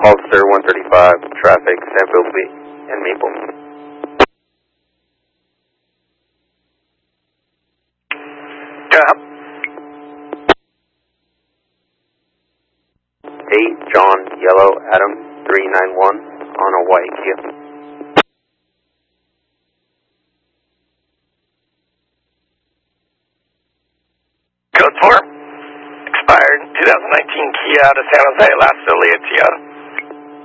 Officer 135, traffic, Sanfield and Maple. Cap. 8 John Yellow Adam 391 on a white Kia. Code 4. Expired 2019 Kia out of San Jose, last Leah Toyota.